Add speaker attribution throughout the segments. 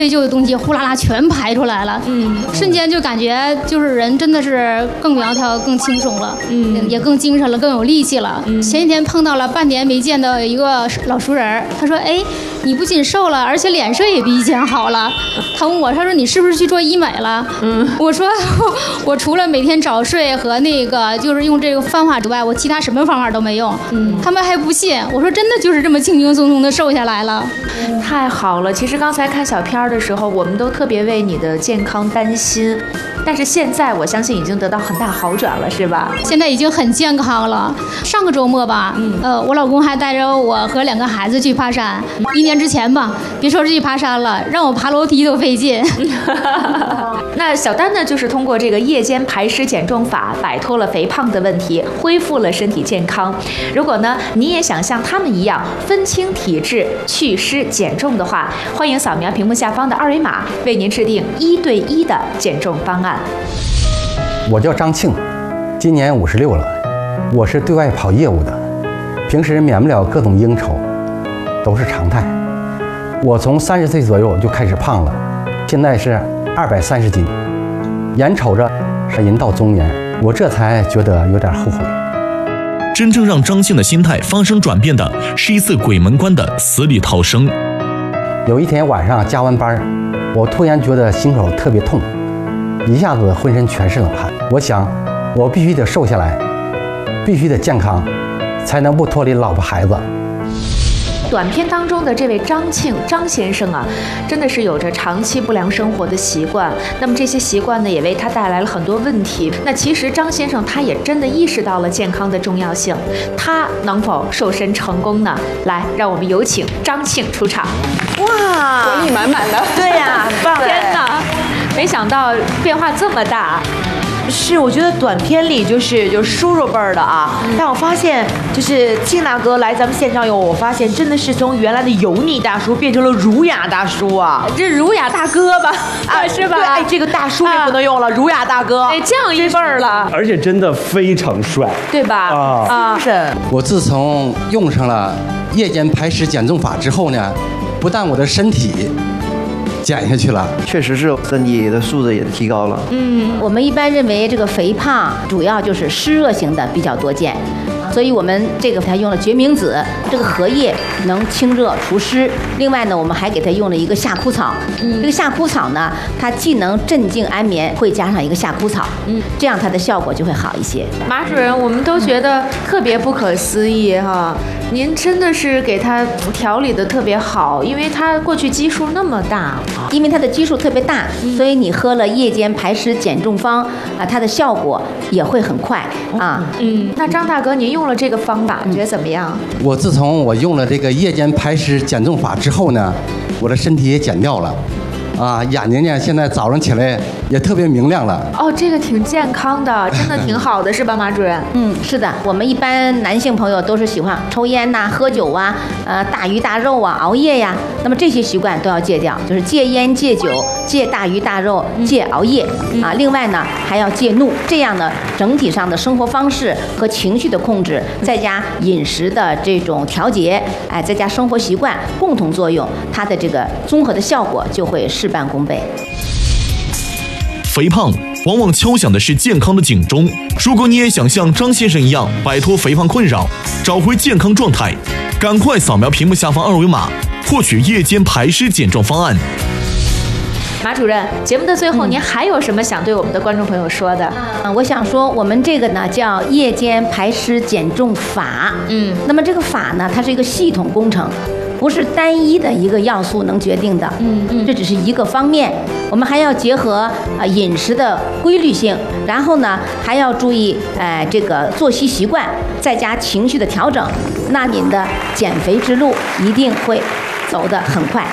Speaker 1: 废旧的东西呼啦啦全排出来了，瞬间就感觉就是人真的是更苗条、更轻松了，也更精神了，更有力气了。前几天碰到了半年没见的一个老熟人，他说：“哎，你不仅瘦了，而且脸色也比以前好了。”他问我，他说：“你是不是去做医美了？”我说：“我除了每天早睡和那个就是用这个方法之外，我其他什么方法都没用。”他们还不信，我说真的就是这么轻轻松松的瘦下来了，
Speaker 2: 太好了。其实刚才看小片的时候，我们都特别为你的健康担心，但是现在我相信已经得到很大好转了，是吧？
Speaker 1: 现在已经很健康了。上个周末吧，我老公还带着我和2个孩子去爬山。1年之前吧，别说是去爬山了，让我爬楼梯都费劲。
Speaker 2: 那小丹呢，就是通过这个夜间排湿减重法，摆脱了肥胖的问题，恢复了身体健康。如果呢，你也想像他们一样分清体质、祛湿减重的话，欢迎扫描屏幕下方的2维码，为您制定1对1的减重方案。
Speaker 3: 我叫张庆，今年56了，我是对外跑业务的，平时免不了各种应酬，都是常态。我从30岁左右就开始胖了，现在是230斤，眼瞅着人到中年，我这才觉得有点后悔。
Speaker 4: 真正让张庆的心态发生转变的是一次鬼门关的死里逃生。
Speaker 3: 有一天晚上加完班，我突然觉得心口特别痛，一下子浑身全是冷汗。我想，我必须得瘦下来，必须得健康，才能不脱离老婆孩子。
Speaker 2: 短片当中的这位张庆张先生啊，真的是有着长期不良生活的习惯。那么这些习惯呢，也为他带来了很多问题。那其实张先生他也真的意识到了健康的重要性，他能否瘦身成功呢？来，让我们有请张庆出场。
Speaker 5: 哇，活力满满的。对呀，很棒！
Speaker 2: 天哪，没想到变化这么大。
Speaker 5: 是，我觉得短片里就是叔叔辈儿的啊，但我发现就是庆大哥来咱们现场以后，我发现真的是从原来的油腻大叔变成了儒雅大叔啊，
Speaker 2: 这儒雅大哥吧，是吧？
Speaker 5: 对，哎，这个大叔也不能用了，儒雅大哥，
Speaker 2: 哎，这样一辈儿了，
Speaker 6: 而且真的非常帅，
Speaker 2: 对吧？
Speaker 5: 是。
Speaker 3: 我自从用上了夜间排湿减重法之后呢，不但我的身体减下去了，
Speaker 7: 确实是身体的素质也提高了。
Speaker 8: 我们一般认为这个肥胖主要就是湿热型的比较多见，所以我们这个它用了决明子，这个荷叶能清热除湿。另外呢，我们还给它用了一个夏枯草。这个夏枯草呢，它既能镇静安眠，会加上一个夏枯草，这样它的效果就会好一些。
Speaker 2: 马主任，我们都觉得特别不可思议哈，您真的是给他调理的特别好，因为他过去基数那么大。
Speaker 8: 因为它的基数特别大，所以你喝了夜间排湿减重方啊，它的效果也会很快啊。
Speaker 2: 那张大哥，您用了这个方法，觉得怎么样？
Speaker 3: 我自从我用了这个夜间排湿减重法之后呢，我的身体也减掉了。眼睛呢，现在早上起来也特别明亮了。
Speaker 2: 哦，这个挺健康的，真的挺好的，是吧，马主任？
Speaker 8: 是的，我们一般男性朋友都是喜欢抽烟呐、喝酒啊、大鱼大肉啊、熬夜呀，那么这些习惯都要戒掉，就是戒烟、戒酒、戒大鱼大肉、戒熬夜啊。另外呢，还要戒怒，这样呢，整体上的生活方式和情绪的控制，再加饮食的这种调节，再加生活习惯共同作用，它的这个综合的效果就会事半功倍。
Speaker 4: 肥胖往往敲响的是健康的警钟。如果你也想像张先生一样摆脱肥胖困扰，找回健康状态，赶快扫描屏幕下方2维码，获取夜间排湿减重方案。
Speaker 2: 马主任，节目的最后，您还有什么想对我们的观众朋友说的？
Speaker 8: 我想说，我们这个呢叫夜间排湿减重法。那么这个法呢，它是一个系统工程，不是单一的一个要素能决定的。这只是一个方面，我们还要结合饮食的规律性，然后呢还要注意这个作息习惯，再加情绪的调整，那您的减肥之路一定会走得很快。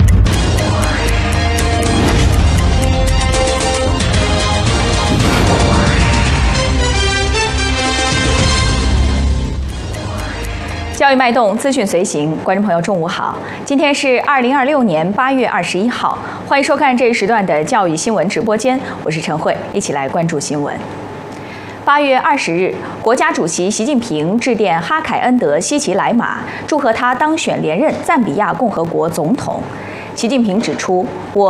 Speaker 9: 教育脉动，资讯随行，观众朋友，中午好！今天是2026年8月21号，欢迎收看这一时段的教育新闻直播间，我是陈慧，一起来关注新闻。8月20日，国家主席习近平致电哈凯恩德·希奇莱马，祝贺他当选连任赞比亚共和国总统。 习近平指出，